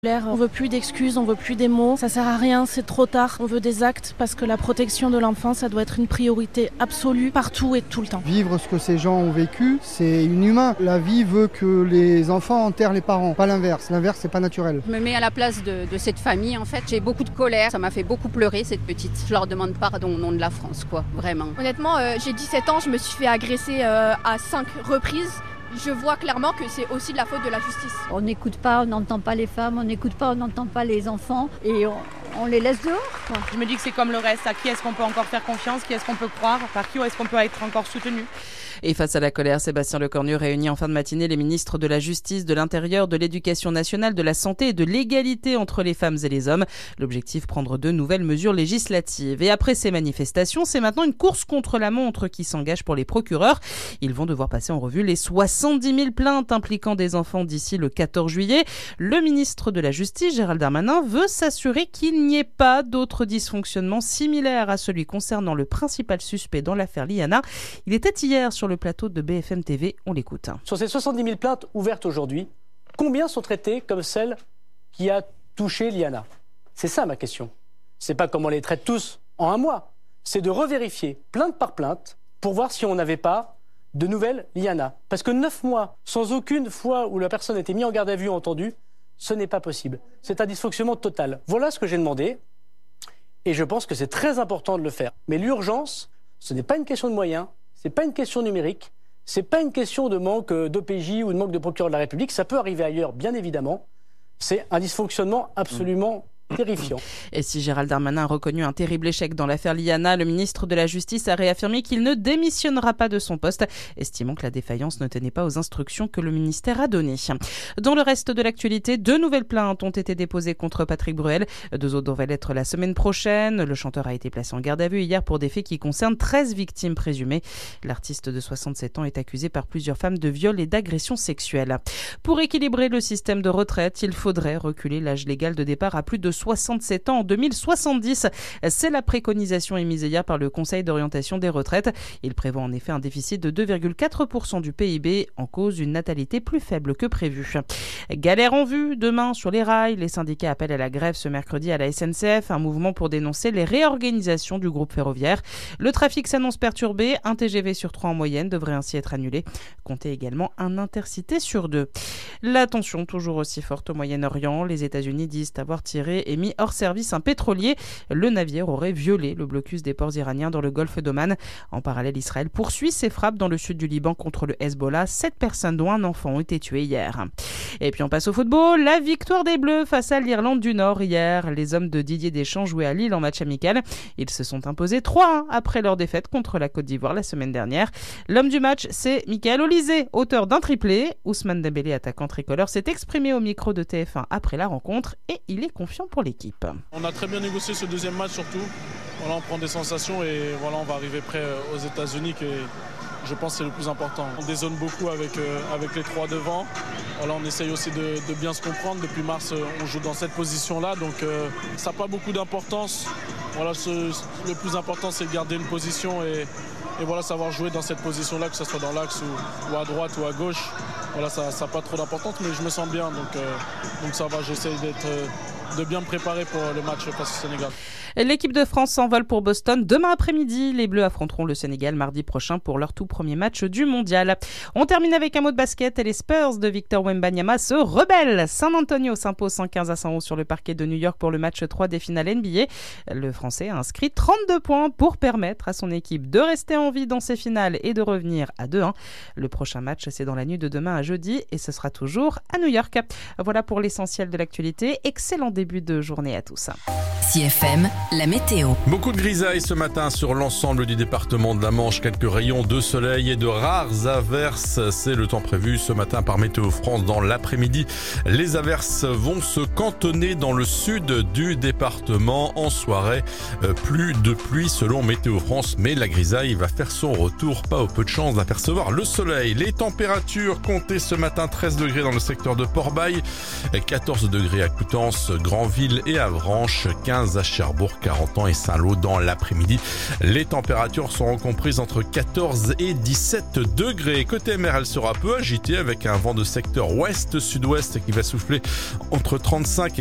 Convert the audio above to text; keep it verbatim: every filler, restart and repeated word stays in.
On veut plus d'excuses, on veut plus des mots, ça sert à rien, c'est trop tard. On veut des actes parce que la protection de l'enfant, ça doit être une priorité absolue partout et tout le temps. Vivre ce que ces gens ont vécu, c'est inhumain. La vie veut que les enfants enterrent les parents, pas l'inverse. L'inverse, c'est pas naturel. Je me mets à la place de, de cette famille, en fait. J'ai beaucoup de colère, ça m'a fait beaucoup pleurer, cette petite. Je leur demande pardon au nom de la France, quoi, vraiment. Honnêtement, euh, j'ai dix-sept ans, je me suis fait agresser euh, à cinq reprises. Je vois clairement que c'est aussi de la faute de la justice. On n'écoute pas, on n'entend pas les femmes, on n'écoute pas, on n'entend pas les enfants et on, on les laisse dehors, quoi. Je me dis que c'est comme le reste, à qui est-ce qu'on peut encore faire confiance, qui est-ce qu'on peut croire, par qui est-ce qu'on peut être encore soutenu. Et face à la colère, Sébastien Lecornu réunit en fin de matinée les ministres de la Justice, de l'Intérieur, de l'Éducation nationale, de la Santé et de l'égalité entre les femmes et les hommes. L'objectif, prendre de nouvelles mesures législatives. Et après ces manifestations, c'est maintenant une course contre la montre qui s'engage pour les procureurs. Ils vont devoir passer en revue les soixante-dix mille plaintes impliquant des enfants d'ici le quatorze juillet. Le ministre de la Justice, Gérald Darmanin, veut s'assurer qu'il n'y ait pas d'autres dysfonctionnements similaires à celui concernant le principal suspect dans l'affaire Liana. Il était hier sur le plateau de B F M T V, on l'écoute. Sur ces soixante-dix mille plaintes ouvertes aujourd'hui, combien sont traitées comme celle qui a touché Liana ? C'est ça ma question. C'est pas comment on les traite tous en un mois. C'est de revérifier plainte par plainte pour voir si on n'avait pas de nouvelles Liana. Parce que neuf mois sans aucune fois où la personne a été mise en garde à vue ou entendue, ce n'est pas possible. C'est un dysfonctionnement total. Voilà ce que j'ai demandé et je pense que c'est très important de le faire. Mais l'urgence, ce n'est pas une question de moyens, c'est pas une question numérique, c'est pas une question de manque d'O P J ou de manque de procureur de la République. Ça peut arriver ailleurs, bien évidemment. C'est un dysfonctionnement absolument terrifiant. Et si Gérald Darmanin a reconnu un terrible échec dans l'affaire Liana, le ministre de la Justice a réaffirmé qu'il ne démissionnera pas de son poste, estimant que la défaillance ne tenait pas aux instructions que le ministère a données. Dans le reste de l'actualité, deux nouvelles plaintes ont été déposées contre Patrick Bruel. Deux autres devraient l'être la semaine prochaine. Le chanteur a été placé en garde à vue hier pour des faits qui concernent treize victimes présumées. L'artiste de soixante-sept ans est accusé par plusieurs femmes de viol et d'agression sexuelle. Pour équilibrer le système de retraite, il faudrait reculer l'âge légal de départ à plus de soixante-sept ans en deux mille soixante-dix. C'est la préconisation émise hier par le Conseil d'orientation des retraites. Il prévoit en effet un déficit de deux virgule quatre pour cent du P I B, en cause une natalité plus faible que prévu. Galère en vue demain sur les rails. Les syndicats appellent à la grève ce mercredi à la S N C F, un mouvement pour dénoncer les réorganisations du groupe ferroviaire. Le trafic s'annonce perturbé. Un T G V sur trois en moyenne devrait ainsi être annulé. Comptez également un intercité sur deux. La tension toujours aussi forte au Moyen-Orient. Les États-Unis disent avoir tiré et mis hors service un pétrolier. Le navire aurait violé le blocus des ports iraniens dans le golfe d'Oman. En parallèle, Israël poursuit ses frappes dans le sud du Liban contre le Hezbollah. Sept personnes, dont un enfant, ont été tuées hier. Et puis on passe au football. La victoire des Bleus face à l'Irlande du Nord hier. Les hommes de Didier Deschamps jouaient à Lille en match amical. Ils se sont imposés trois à un après leur défaite contre la Côte d'Ivoire la semaine dernière. L'homme du match, c'est Michael Olysée, auteur d'un triplé. Ousmane Dembélé, attaquant tricolore, s'est exprimé au micro de T F un après la rencontre et il est confiant pour l'équipe. On a très bien négocié ce deuxième match surtout. Voilà, on prend des sensations et voilà, on va arriver prêt aux États-Unis et je pense que c'est le plus important. On dézone beaucoup avec, euh, avec les trois devant. Voilà, on essaye aussi de, de bien se comprendre. Depuis mars, on joue dans cette position-là, donc euh, ça n'a pas beaucoup d'importance. Voilà, ce, le plus important, c'est de garder une position et, et voilà, savoir jouer dans cette position-là, que ce soit dans l'axe ou, ou à droite ou à gauche. Voilà, ça n'a pas trop d'importance, mais je me sens bien, donc, euh, donc ça va. J'essaie d'être... Euh, de bien me préparer pour le match face au Sénégal. L'équipe de France s'envole pour Boston demain après-midi. Les Bleus affronteront le Sénégal mardi prochain pour leur tout premier match du mondial. On termine avec un mot de basket et les Spurs de Victor Wembanyama se rebellent. San Antonio s'impose cent quinze à cent onze sur le parquet de New York pour le match trois des finales N B A. Le Français a inscrit trente-deux points pour permettre à son équipe de rester en vie dans ses finales et de revenir à deux un. Le prochain match, c'est dans la nuit de demain à jeudi et ce sera toujours à New York. Voilà pour l'essentiel de l'actualité. Excellent début de journée à tous. C F M, la météo. Beaucoup de grisailles ce matin sur l'ensemble du département de la Manche. Quelques rayons de soleil et de rares averses. C'est le temps prévu ce matin par Météo France dans l'après-midi. Les averses vont se cantonner dans le sud du département. En soirée, plus de pluie selon Météo France. Mais la grisaille va faire son retour. Pas au peu de chance d'apercevoir le soleil. Les températures comptées ce matin, treize degrés dans le secteur de Port-Bail, quatorze degrés à Coutances, Granville et Avranches, quinze à Cherbourg, quarante ans et Saint-Lô dans l'après-midi. Les températures seront comprises entre quatorze et dix-sept degrés. Côté mer, elle sera peu agitée avec un vent de secteur ouest-sud-ouest qui va souffler entre trente-cinq et